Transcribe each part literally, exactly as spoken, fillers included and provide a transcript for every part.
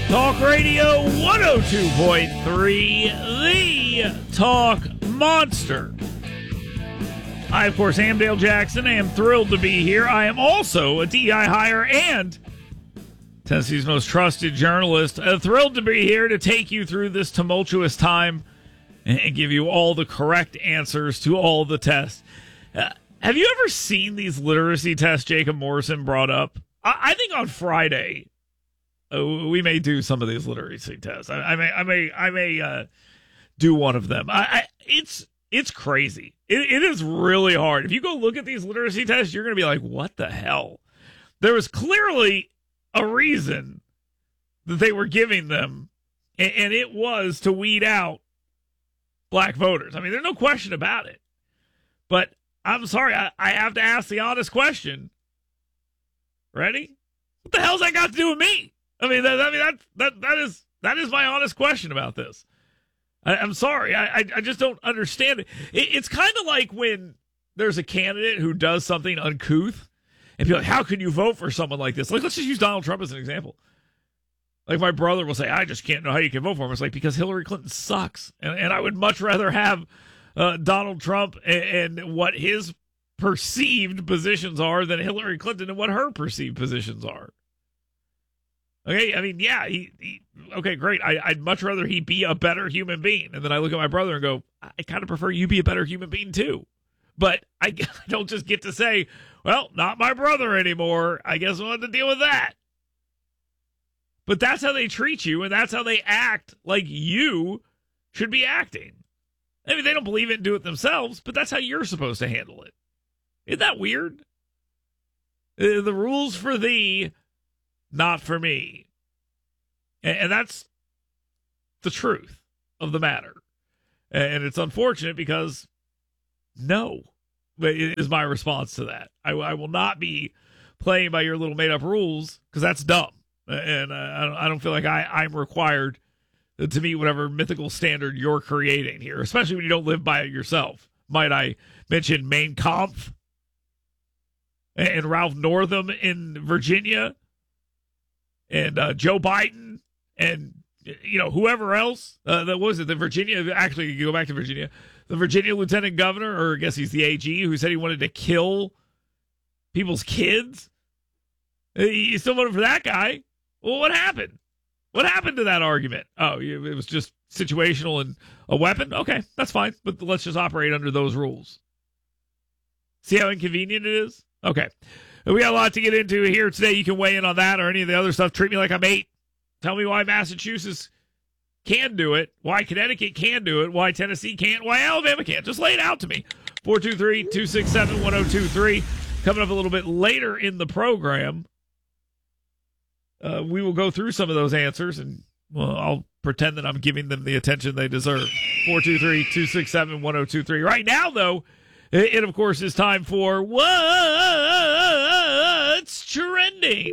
Talk Radio one oh two point three, the Talk Monster. I, of course, am Dale Jackson. I am thrilled to be here. I am also a D E I hire and Tennessee's most trusted journalist. Uh, thrilled to be here to take you through this tumultuous time and give you all the correct answers to all the tests. Uh, have you ever seen these literacy tests Jacob Morrison brought up? I, I think on Friday uh, we may do some of these literacy tests. I, I may, I may, I may uh, do one of them. I, I, it's it's crazy. It, it is really hard. If you go look at these literacy tests, you're going to be like, "What the hell?" There was clearly a reason that they were giving them, and, and it was to weed out black voters. I mean, there's no question about it. But I'm sorry, I, I have to ask the honest question. Ready? What the hell's that got to do with me? I mean, that, I mean that that that is that is my honest question about this. I, I'm sorry, I, I I just don't understand it. it it's kind of like when there's a candidate who does something uncouth, and people are like, how can you vote for someone like this? Like, let's just use Donald Trump as an example. Like, my brother will say, I just can't know how you can vote for him. It's like, because Hillary Clinton sucks. And, and I would much rather have uh, Donald Trump and, and what his perceived positions are than Hillary Clinton and what her perceived positions are. Okay, I mean, yeah, he, he okay, great. I, I'd much rather he be a better human being. And then I look at my brother and go, I kind of prefer you be a better human being too. But I, I don't just get to say, well, not my brother anymore. I guess we'll have to deal with that. But that's how they treat you, and that's how they act like you should be acting. I mean, they don't believe it and do it themselves, but that's how you're supposed to handle it. Isn't that weird? Uh, the rules for thee, not for me. And, and that's the truth of the matter. And it's unfortunate because no is my response to that. I, I will not be playing by your little made-up rules because that's dumb. And uh, I, don't, I don't feel like I, I'm required to meet whatever mythical standard you're creating here, especially when you don't live by it yourself. Might I mention Mein Kampf and Ralph Northam in Virginia and uh, Joe Biden and, you know, whoever else. Uh, that was it, the Virginia, actually, you go back to Virginia, the Virginia lieutenant governor, or I guess he's the A G, who said he wanted to kill people's kids. You still voted for that guy. Well, what happened? What happened to that argument? Oh, it was just situational and a weapon? Okay, that's fine. But let's just operate under those rules. See how inconvenient it is? Okay. We got a lot to get into here today. You can weigh in on that or any of the other stuff. Treat me like I'm eight. Tell me why Massachusetts can do it, why Connecticut can do it, why Tennessee can't, why Alabama can't. Just lay it out to me. four two three, two six seven, one oh two three. Coming up a little bit later in the program, Uh, we will go through some of those answers, and well, I'll pretend that I'm giving them the attention they deserve. four two three, two six seven, one oh two three. Right now, though, it, it, of course, is time for What's Trending?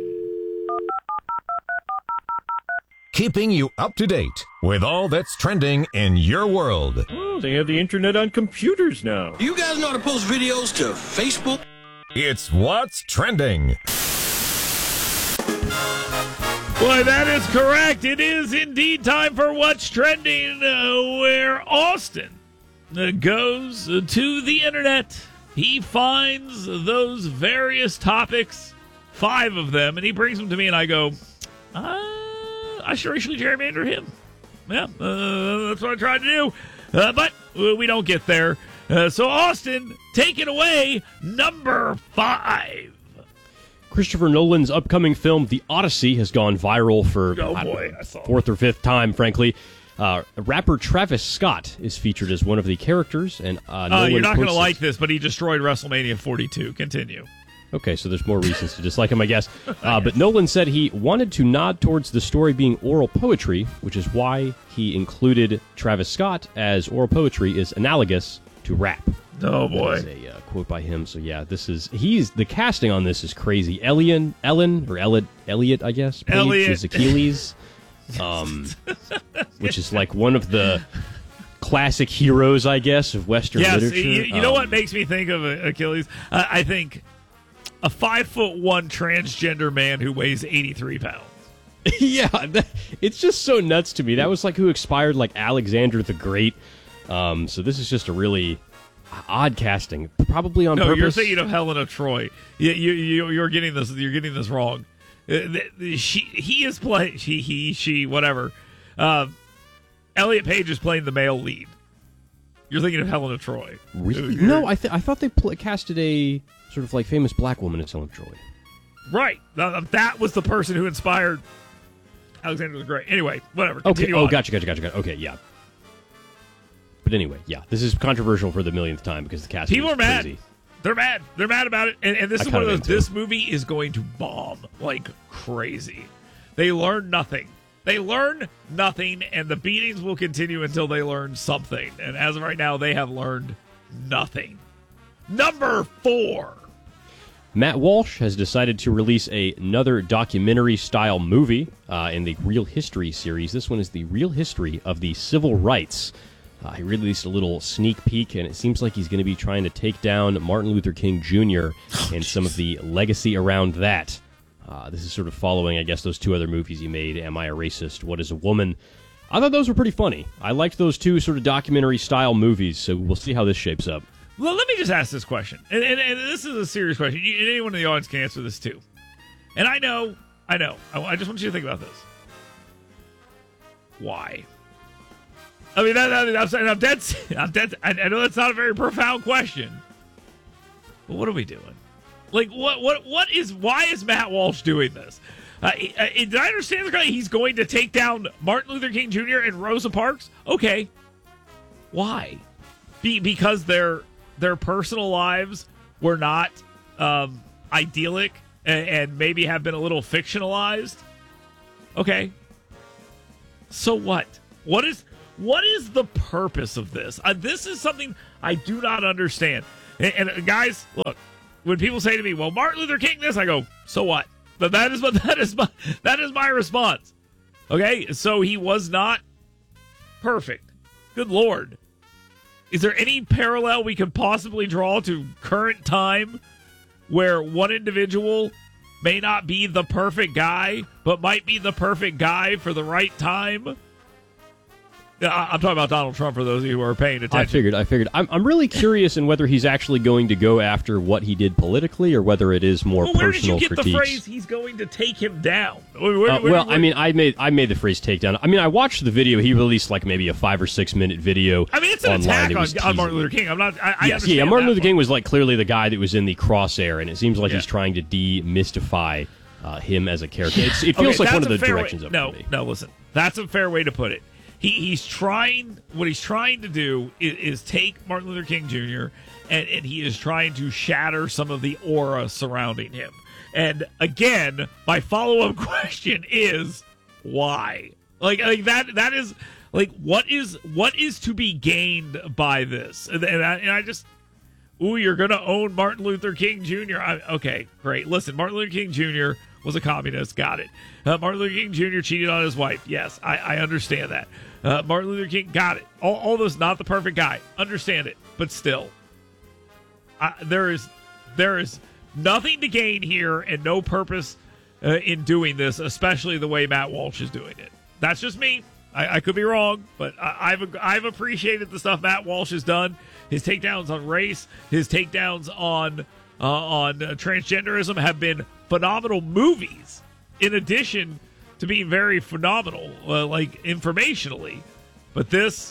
Keeping you up to date with all that's trending in your world. Oh, they have the internet on computers now. You guys know how to post videos to Facebook? It's What's Trending. Boy, that is correct. It is indeed time for What's Trending, uh, where Austin uh, goes uh, to the internet. He finds those various topics, five of them, and he brings them to me, and I go, uh, I should racially gerrymander him. Yeah, uh, that's what I tried to do. Uh, but uh, we don't get there. Uh, so, Austin, take it away, number five. Christopher Nolan's upcoming film, The Odyssey, has gone viral for oh, I boy, know, I saw fourth or fifth time, frankly. Uh, rapper Travis Scott is featured as one of the characters. and uh, uh, You're not going to posted... like this, but he destroyed WrestleMania forty-two. Continue. Okay, so there's more reasons to dislike him, I guess. Uh, but Nolan said he wanted to nod towards the story being oral poetry, which is why he included Travis Scott, as oral poetry is analogous to rap. Oh, boy. That is a uh, quote by him. So, yeah, this is, he's, the casting on this is crazy. Ellen, Ellen, or Elliot, Elliot, I guess. Page Elliot. is Achilles, um, which is like one of the classic heroes, I guess, of Western yes, literature. You, you know um, what makes me think of Achilles? Uh, I think a five foot one transgender man who weighs eighty-three pounds. Yeah, that, it's just so nuts to me. That was like who expired, like Alexander the Great. Um, so this is just a really odd casting, probably on no, purpose. You're thinking of Helena Troy. You, you, you, you're getting this. You're getting this wrong. Uh, She, he is playing. She, he, she, whatever. Uh, Elliot Page is playing the male lead. You're thinking of Helena Troy. Really? You're- No, I th- I thought they pl- casted a sort of like famous black woman as Helena Troy. Right. Uh, That was the person who inspired Alexander the Great. Anyway, whatever. Okay. Continue Oh, on. gotcha, gotcha, gotcha, gotcha. Okay, yeah. But anyway, yeah, this is controversial for the millionth time because the cast People is are mad. crazy. They're mad. They're mad about it. And, and this I is one of kinda those. am, too. This movie is going to bomb like crazy. They learn nothing. They learn nothing, and the beatings will continue until they learn something. And as of right now, they have learned nothing. Number four. Matt Walsh has decided to release a, another documentary-style movie uh, in the Real History series. This one is the real history of the civil rights. Uh, he released a little sneak peek, and it seems like he's going to be trying to take down Martin Luther King Junior Oh, and some of the legacy around that. Uh, this is sort of following, I guess, those two other movies he made, Am I a Racist? What is a Woman? I thought those were pretty funny. I liked those two sort of documentary-style movies, so we'll see how this shapes up. Well, let me just ask this question, and, and, and this is a serious question. You, and anyone in the audience can answer this too. And I know, I know. I, I just want you to think about this. Why? I mean, that, that, I'm saying I'm dead. I'm dead. I, I know that's not a very profound question, but what are we doing? Like, what, what, what is? Why is Matt Walsh doing this? Uh, uh, did I understand this correctly? He's going to take down Martin Luther King Junior and Rosa Parks. Okay, why? Be, because their their personal lives were not um, idyllic and, and maybe have been a little fictionalized. Okay, so what? What is what is the purpose of this? Uh, this is something I do not understand. And, and uh, guys, look, when people say to me, "Well, Martin Luther King," this, I go, "So what?" But that is what that is my that is my response. Okay, so he was not perfect. Good Lord. Is there any parallel we could possibly draw to current time where one individual may not be the perfect guy, but might be the perfect guy for the right time? I'm talking about Donald Trump for those of you who are paying attention. I figured, I figured. I'm, I'm really curious in whether he's actually going to go after what he did politically or whether it is more well, where personal did you get critiques. the phrase "he's going to take him down"? Where, where, Uh, where, well, where, I mean, I made I made the phrase takedown. I mean, I watched the video. He released like maybe a five or six minute video. I mean, it's an online attack that on, was on Martin teasing- Luther King. I'm not. I, I Yes, understand yeah. Martin that Luther part. King was like clearly the guy that was in the crosshair, and it seems like Yeah. he's trying to demystify uh, him as a character. It's, it feels Okay, like one that's of a the fair directions way. of no, it. for me. No, listen. That's a fair way to put it. He he's trying. What he's trying to do is, is take Martin Luther King Junior and, and he is trying to shatter some of the aura surrounding him. And again, my follow up question is why? Like like that that is like what is what is to be gained by this? And, and, I, and I just. Ooh, you're going to own Martin Luther King Junior I, okay, great. Listen, Martin Luther King Junior was a communist. Got it. Uh, Martin Luther King Junior cheated on his wife. Yes, I, I understand that. Uh, Martin Luther King, got it. All, all those, not the perfect guy. Understand it. But still, I, there is there is nothing to gain here and no purpose uh, in doing this, especially the way Matt Walsh is doing it. That's just me. I, I could be wrong, but I, I've I've appreciated the stuff Matt Walsh has done. His takedowns on race, his takedowns on uh, on uh, transgenderism have been phenomenal movies. In addition to being very phenomenal, uh, like informationally, but this,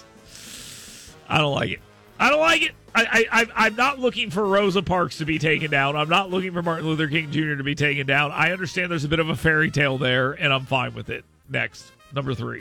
I don't like it. I don't like it. I, I, I I'm not looking for Rosa Parks to be taken down. I'm not looking for Martin Luther King Junior to be taken down. I understand there's a bit of a fairy tale there, and I'm fine with it. Next, number three.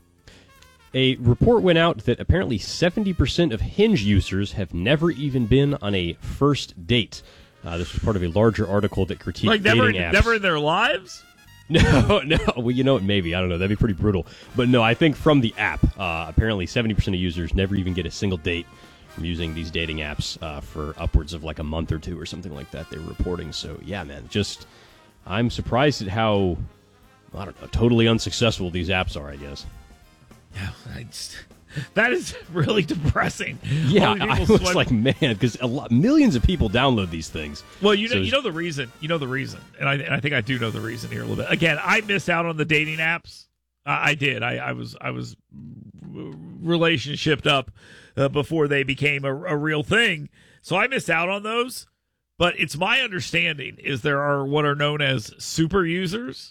A report went out that apparently seventy percent of Hinge users have never even been on a first date. Uh, this was part of a larger article that critiqued Like never, dating apps. never in their lives. No, no. Well, you know what? Maybe. I don't know. That'd be pretty brutal. But no, I think from the app, uh, apparently seventy percent of users never even get a single date from using these dating apps uh, for upwards of like a month or two or something like that, they were reporting. So, yeah, man, just I'm surprised at how, I don't know, totally unsuccessful these apps are, I guess. Yeah, I just, That is really depressing. Yeah, All these I people was swipe- like, man, because a lot, millions of people download these things. Well, you know, So you know the reason. You know the reason, and I, and I think I do know the reason here a little bit. Again, I missed out on the dating apps. I, I did. I, I was I was relationshiped up uh, before they became a, a real thing, so I missed out on those. But it's my understanding is there are what are known as super users.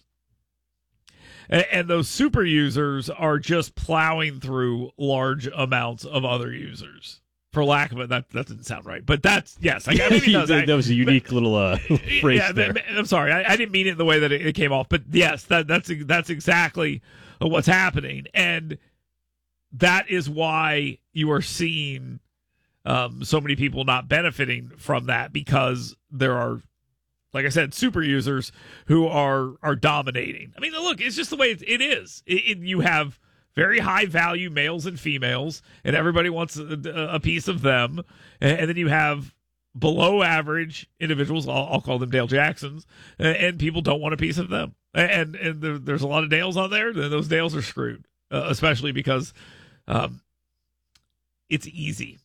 And, and those super users are just plowing through large amounts of other users. For lack of it, that, that doesn't sound right. But that's, yes. I, I maybe it does. that, that was a unique but, little uh, phrase yeah, there. I'm sorry. I, I didn't mean it in the way that it, it came off. But yes, that, that's that's exactly what's happening. And that is why you are seeing um, so many people not benefiting from that, because there are, like I said, super users who are are dominating. I mean, look, it's just the way it, it is. It, it, you have very high value males and females, and everybody wants a, a piece of them. And, and then you have below average individuals. I'll, I'll call them Dale Jacksons, and, and people don't want a piece of them. And and there, there's a lot of Dales on there. Then those Dales are screwed, uh, especially because um, it's easy.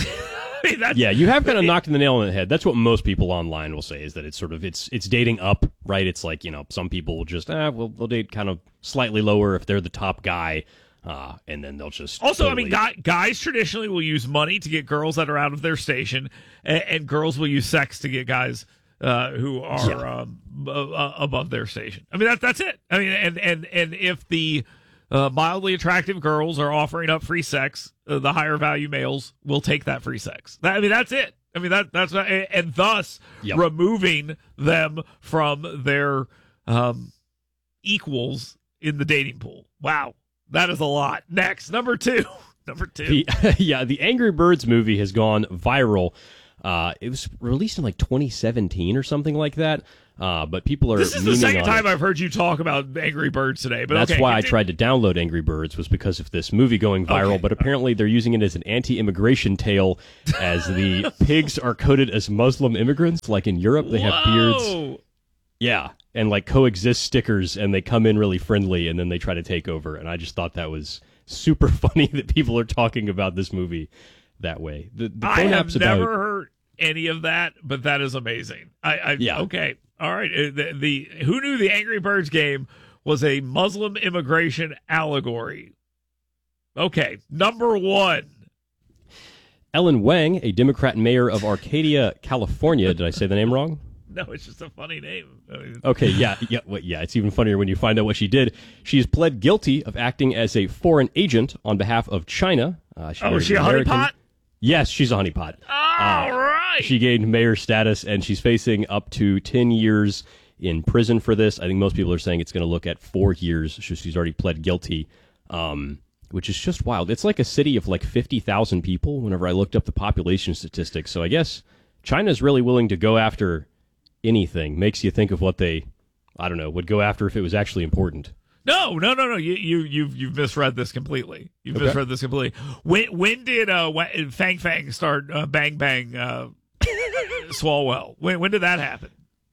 I mean, that's, yeah, you have kind of it, knocked the nail on the head. That's what most people online will say, is that it's sort of it's it's dating up, right? It's like, you know, some people will just ah, we'll, we'll date kind of slightly lower if they're the top guy, uh, and then they'll just also. totally... I mean, guy, guys traditionally will use money to get girls that are out of their station, and, and girls will use sex to get guys uh, who are yeah. um, uh, above their station. I mean, that's that's it. I mean, and and and if the Uh, mildly attractive girls are offering up free sex, Uh, the higher value males will take that free sex. That, I mean, that's it. I mean, that that's what, and thus Yep. removing them from their um, equals in the dating pool. Wow, that is a lot. Next, number two. Number two. The, yeah, the Angry Birds movie has gone viral. Uh, it was released in like twenty seventeen or something like that. Uh, but people are. This is the second time it. I've heard you talk about Angry Birds today. But that's okay, why continue. I tried to download Angry Birds, was because of this movie going viral. Okay. But apparently they're using it as an anti-immigration tale, as the pigs are coded as Muslim immigrants, like in Europe. They have beards. Whoa. Yeah, and like coexist stickers, and they come in really friendly, and then they try to take over. And I just thought that was super funny that people are talking about this movie that way. The, the I have phone-ap's never about, heard any of that, but that is amazing. I, I Yeah. Okay. All right. Uh, The, the who knew the Angry Birds game was a Muslim immigration allegory? Okay. Number one. Ellen Wang, a Democrat mayor of Arcadia, California. Did I say the name wrong? No, it's just a funny name. I mean, Okay, yeah, yeah, well, yeah. It's even funnier when you find out what she did. She has pled guilty of acting as a foreign agent on behalf of China. Uh, she oh, married is she an a American- honeypot? Yes, she's a honeypot. All right. She gained mayor status, and she's facing up to ten years in prison for this. I think most people are saying it's going to look at four years. So she's already pled guilty, um, which is just wild. It's like a city of like fifty thousand people whenever I looked up the population statistics. So I guess China's really willing to go after anything. Makes you think of what they, I don't know, would go after if it was actually important. No, no, no, no. You, you, you've, you've misread this completely. You've Okay. misread this completely. When, when did uh, when, Fang Fang start uh, Bang Bang uh, Swalwell? When, when did that happen?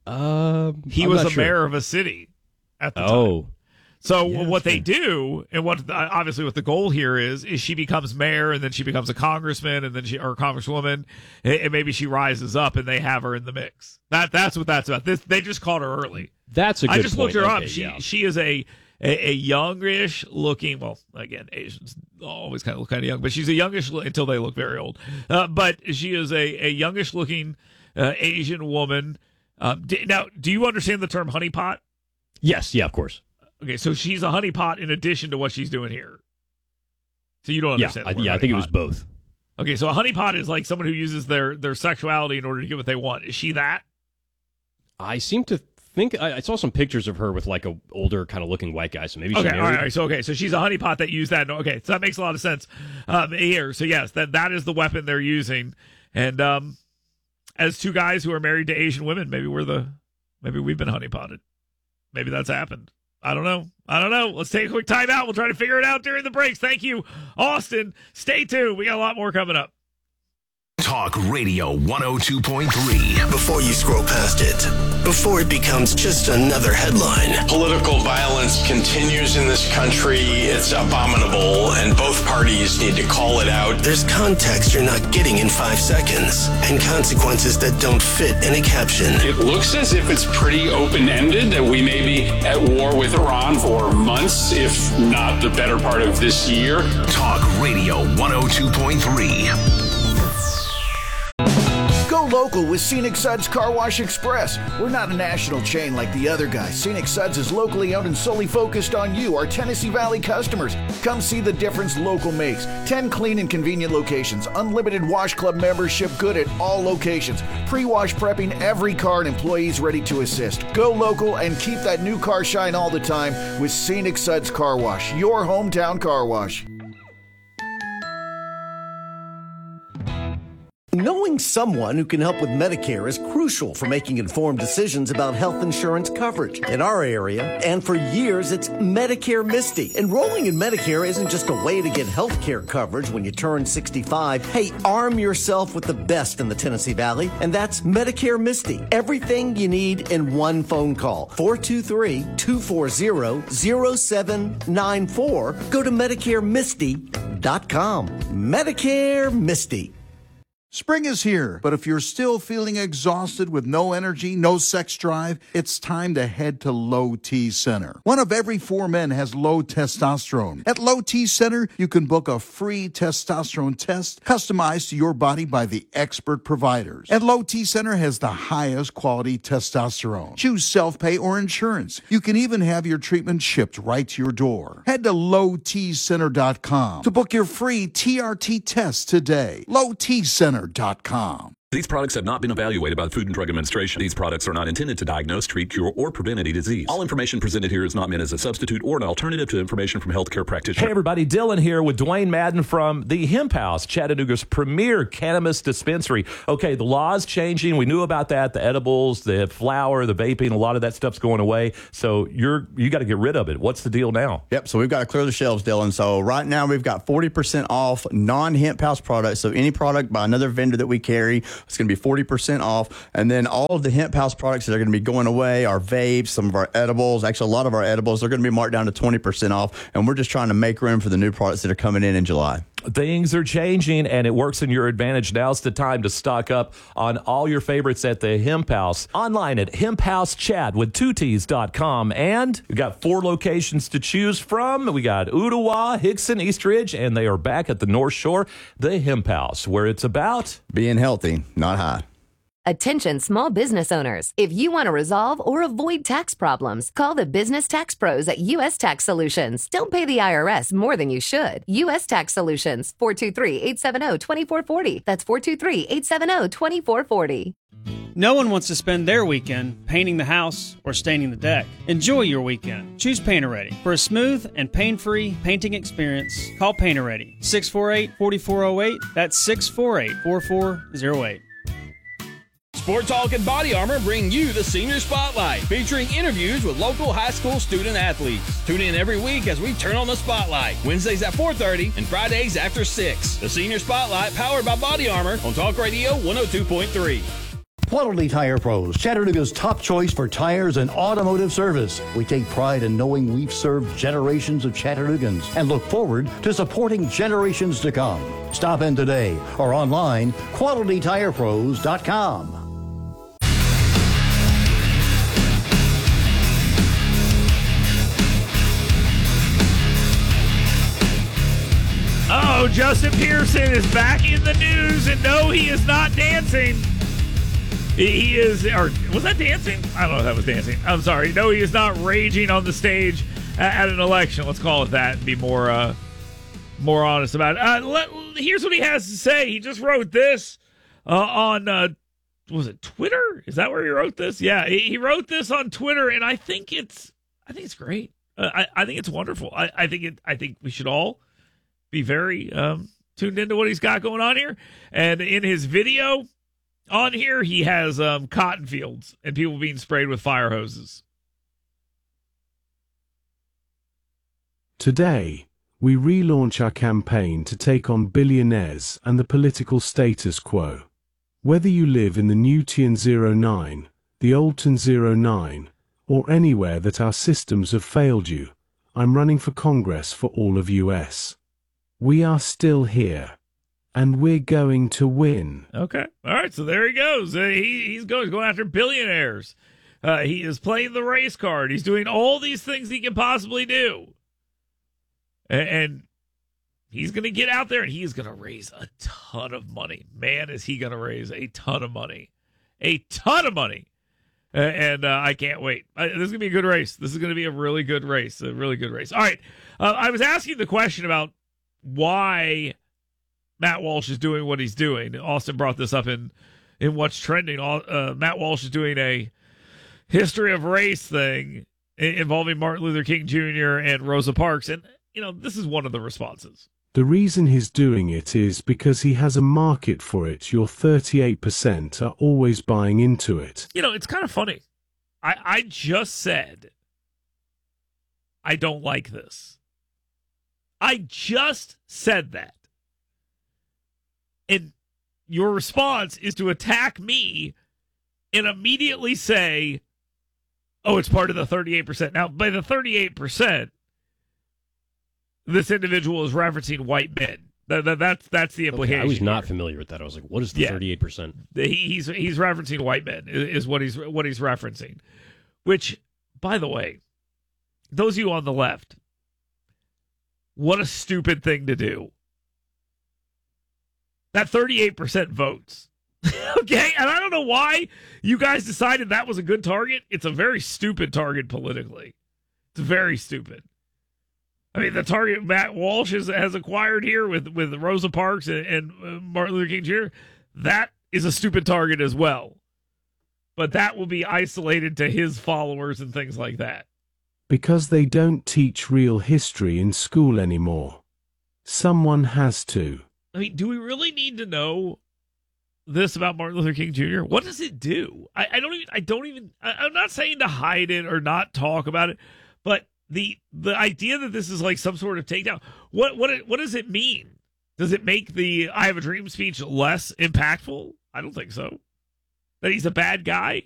Um, He I'm was not a sure. mayor of a city at the time. Oh, So Yeah, what they sure. do, and what obviously what the goal here is, is she becomes mayor, and then she becomes a congressman, and then she or a congresswoman, and, and maybe she rises up, and they have her in the mix. That that's what that's about. This they just caught her early. that's a good I just point. looked her Okay, up. She yeah. she is a, a a youngish looking. Well, again, Asians always kind of look kind of young, but she's a youngish until they look very old. Uh, but she is a a youngish looking uh, Asian woman. Um, d- now, do you understand the term honeypot? Yes, yeah, of course. Okay, so she's a honeypot in addition to what she's doing here. So you don't Yeah, understand. I, the word yeah, I think it was honeypot. both. Okay, so a honeypot is like someone who uses their their sexuality in order to get what they want. Is she that? I seem to think I, I saw some pictures of her with like a older kind of looking white guy. So maybe she's Okay, all married. right, all right. So okay, so she's a honeypot that used that. Okay, so that makes a lot of sense um, here. So yes, that that is the weapon they're using. And um, as two guys who are married to Asian women, maybe we're the maybe we've been honeypotted. Maybe that's happened. I don't know. I don't know. Let's take a quick time out. We'll try to figure it out during the breaks. Thank you, Austin. Stay tuned. We got a lot more coming up. Talk Radio one oh two point three. Before you scroll past it, before it becomes just another headline. Political violence continues in this country. It's abominable, and both parties need to call it out. There's context you're not getting in five seconds, and consequences that don't fit in a caption. It looks as if it's pretty open-ended, that we may be at war with Iran for months, if not the better part of this year. Talk Radio one oh two point three. Go local with Scenic Suds Car Wash Express. We're not a national chain like the other guys. Scenic Suds is locally owned and solely focused on you, our Tennessee Valley customers. Come see the difference local makes. ten clean and convenient locations. Unlimited Wash Club membership good at all locations. Pre-wash prepping every car and employees ready to assist. Go local and keep that new car shine all the time with Scenic Suds Car Wash, your hometown car wash. Knowing someone who can help with Medicare is crucial for making informed decisions about health insurance coverage. In our area, and for years, it's Medicare Misty. Enrolling in Medicare isn't just a way to get health care coverage when you turn sixty-five. Hey, arm yourself with the best in the Tennessee Valley, and that's Medicare Misty. Everything you need in one phone call. four two three, two four zero, zero seven nine four. Go to Medicare Misty dot com. Medicare Misty. Spring is here, but if you're still feeling exhausted with no energy, no sex drive, it's time to head to Low T Center. One of every four men has low testosterone. At Low T Center, you can book a free testosterone test customized to your body by the expert providers. And Low T Center has the highest quality testosterone. Choose self-pay or insurance. You can even have your treatment shipped right to your door. Head to low t center dot com to book your free T R T test today. low t center dot com. These products have not been evaluated by the Food and Drug Administration. These products are not intended to diagnose, treat, cure, or prevent any disease. All information presented here is not meant as a substitute or an alternative to information from healthcare practitioners. Hey everybody, Dylan here with Dwayne Madden from the Hemp House, Chattanooga's premier cannabis dispensary. Okay, the law's changing. We knew about that. The edibles, the flower, the vaping, a lot of that stuff's going away. So you're you got to get rid of it. What's the deal now? Yep, so we've got to clear the shelves, Dylan. So right now we've got forty percent off non-Hemp House products. So any product by another vendor that we carry, it's going to be forty percent off. And then all of the Hemp House products that are going to be going away, our vapes, some of our edibles, actually a lot of our edibles, they're going to be marked down to twenty percent off. And we're just trying to make room for the new products that are coming in in July. Things are changing, and it works in your advantage. Now's the time to stock up on all your favorites at the Hemp House. Online at hemp house chat with two t's dot com. And we got four locations to choose from. We got Ottawa, Hickson, East Ridge, and they are back at the North Shore, the Hemp House, where it's about being healthy, not high. Attention small business owners. If you want to resolve or avoid tax problems, call the business tax pros at U S Tax Solutions. Don't pay the I R S more than you should. U S Tax Solutions, four two three, eight seven zero, two four four zero. That's four two three, eight seven zero, two four four zero. No one wants to spend their weekend painting the house or staining the deck. Enjoy your weekend. Choose Painter Ready. For a smooth and pain-free painting experience, call Painter Ready. six four eight, four four zero eight. That's six four eight, four four zero eight. Sport Talk and Body Armor bring you the Senior Spotlight, featuring interviews with local high school student athletes. Tune in every week as we turn on the spotlight, Wednesdays at four thirty and Fridays after six. The Senior Spotlight, powered by Body Armor on Talk Radio one oh two point three. Quality Tire Pros, Chattanooga's top choice for tires and automotive service. We take pride in knowing we've served generations of Chattanoogans and look forward to supporting generations to come. Stop in today or online, quality tire pros dot com. Oh, Justin Pearson is back in the news, and no, he is not dancing. He is, or was that dancing? I don't know if that was dancing. I'm sorry. No, he is not raging on the stage at an election. Let's call it that and be more, uh, more honest about it. Uh, let, here's what he has to say. He just wrote this uh, on, uh, was it Twitter? Is that where he wrote this? Yeah, he, he wrote this on Twitter, and I think it's, I think it's great. Uh, I, I think it's wonderful. I, I think it. I think we should all be very um, tuned into what he's got going on here. And in his video on here, he has um, cotton fields and people being sprayed with fire hoses. Today, we relaunch our campaign to take on billionaires and the political status quo. Whether you live in the new T N zero nine, the Alton zero nine, or anywhere that our systems have failed you. I'm running for Congress for all of U S. We are still here, and we're going to win. Okay. All right, so there he goes. Uh, he, he's going, going after billionaires. Uh, he is playing the race card. He's doing all these things he can possibly do. And, and he's going to get out there, and he's going to raise a ton of money. Man, is he going to raise a ton of money. A ton of money. Uh, and uh, I can't wait. Uh, this is going to be a good race. This is going to be a really good race. A really good race. All right. Uh, I was asking the question about why Matt Walsh is doing what he's doing. Austin brought this up in, in What's Trending. Uh, Matt Walsh is doing a history of race thing involving Martin Luther King Junior and Rosa Parks. And, you know, this is one of the responses. The reason he's doing it is because he has a market for it. Your thirty-eight percent are always buying into it. You know, it's kind of funny. I, I just said I don't like this. I just said that. And your response is to attack me and immediately say, oh, it's part of the thirty-eight percent. Now, by the thirty-eight percent, this individual is referencing white men. That, that, that's that's the implication. Okay, I was not here. familiar with that. I was like, what is the thirty-eight percent? He, he's he's referencing white men is, is what he's what he's referencing. Which, by the way, those of you on the left, what a stupid thing to do. That thirty-eight percent votes. Okay? And I don't know why you guys decided that was a good target. It's a very stupid target politically. It's very stupid. I mean, the target Matt Walsh has, has acquired here with, with Rosa Parks and, and uh, Martin Luther King Junior, that is a stupid target as well. But that will be isolated to his followers and things like that. Because they don't teach real history in school anymore. Someone has to. I mean, do we really need to know this about Martin Luther King Junior? What does it do? I, I don't even, I don't even, I, I'm not saying to hide it or not talk about it, but the the idea that this is like some sort of takedown, what what what does it mean? Does it make the I Have a Dream speech less impactful? I don't think so. That he's a bad guy?